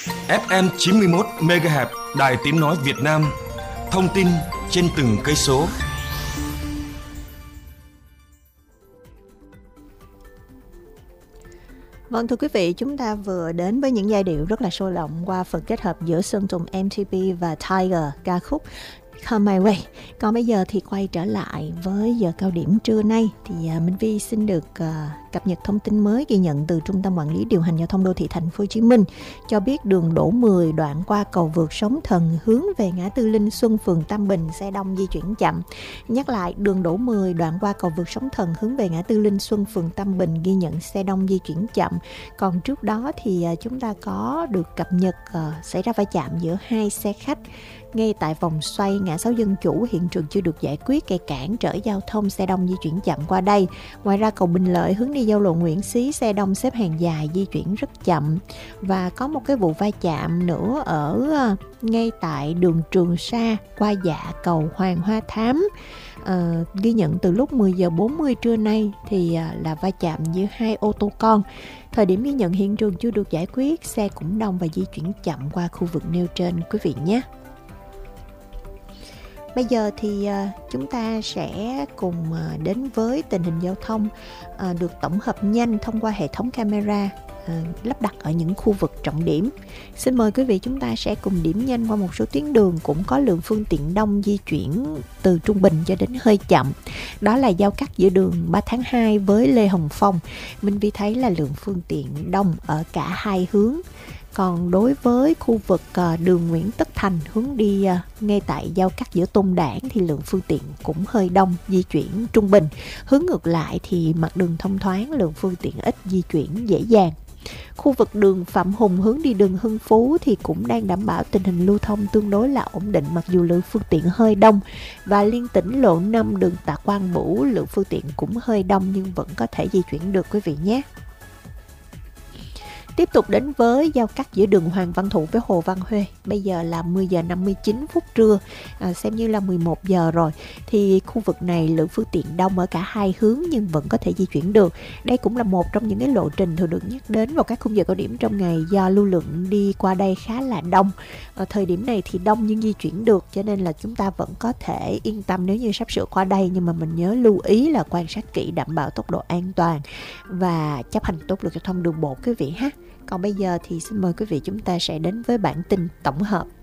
FM 91 MHz Đài Tiếng nói Việt Nam. Thông tin trên từng cây số. Vâng, thưa quý vị, chúng ta vừa đến với những giai điệu rất là sôi động qua phần kết hợp giữa Sơn Tùng MTP và Tiger, ca khúc Come My Way. Còn bây giờ thì quay trở lại với giờ cao điểm trưa nay thì Minh Vi xin được cập nhật thông tin mới ghi nhận từ Trung tâm Quản lý Điều hành Giao thông Đô thị Thành phố Hồ Chí Minh cho biết đường Đỗ 10 đoạn qua cầu vượt Sóng Thần hướng về ngã tư Linh Xuân, phường Tam Bình xe đông di chuyển chậm. Nhắc lại, đường Đỗ 10 đoạn qua cầu vượt Sóng Thần hướng về ngã tư Linh Xuân, phường Tam Bình ghi nhận xe đông di chuyển chậm. Còn trước đó thì chúng ta có được cập nhật xảy ra va chạm giữa hai xe khách ngay tại vòng xoay ngã 6 Dân Chủ, hiện trường chưa được giải quyết, gây cản trở giao thông, xe đông di chuyển chậm qua đây. Ngoài ra, cầu Bình Lợi hướng đi giao lộ Nguyễn Xí, xe đông xếp hàng dài di chuyển rất chậm. Và có một cái vụ va chạm nữa ở ngay tại đường Trường Sa qua dạ cầu Hoàng Hoa Thám. Ghi nhận từ lúc 10 giờ 40 trưa nay thì là va chạm giữa hai ô tô con. Thời điểm ghi nhận hiện trường chưa được giải quyết, xe cũng đông và di chuyển chậm qua khu vực nêu trên quý vị nhé. Bây giờ thì chúng ta sẽ cùng đến với tình hình giao thông được tổng hợp nhanh thông qua hệ thống camera lắp đặt ở những khu vực trọng điểm. Xin mời quý vị chúng ta sẽ cùng điểm nhanh qua một số tuyến đường cũng có lượng phương tiện đông di chuyển từ trung bình cho đến hơi chậm. Đó là giao cắt giữa đường 3 tháng 2 với Lê Hồng Phong. Minh Vi thấy là lượng phương tiện đông ở cả hai hướng. Còn đối với khu vực đường Nguyễn Tất Thành hướng đi ngay tại giao cắt giữa Tôn Đản thì lượng phương tiện cũng hơi đông, di chuyển trung bình. Hướng ngược lại thì mặt đường thông thoáng, lượng phương tiện ít, di chuyển dễ dàng. Khu vực đường Phạm Hùng hướng đi đường Hưng Phú thì cũng đang đảm bảo tình hình lưu thông tương đối là ổn định mặc dù lượng phương tiện hơi đông. Và liên tỉnh lộ 5 đường Tạ Quang Bửu lượng phương tiện cũng hơi đông nhưng vẫn có thể di chuyển được quý vị nhé. Tiếp tục đến với giao cắt giữa đường Hoàng Văn Thụ với Hồ Văn Huê. Bây giờ là 10 giờ 59 phút trưa, xem như là 11 giờ rồi. Thì khu vực này lượng phương tiện đông ở cả hai hướng nhưng vẫn có thể di chuyển được. Đây cũng là một trong những cái lộ trình thường được nhắc đến vào các khung giờ cao điểm trong ngày do lưu lượng đi qua đây khá là đông. Ở thời điểm này thì đông nhưng di chuyển được, cho nên là chúng ta vẫn có thể yên tâm nếu như sắp sửa qua đây. Nhưng mà mình nhớ lưu ý là quan sát kỹ, đảm bảo tốc độ an toàn và chấp hành tốt luật giao thông đường bộ quý vị ha. Còn bây giờ thì xin mời quý vị chúng ta sẽ đến với bản tin tổng hợp.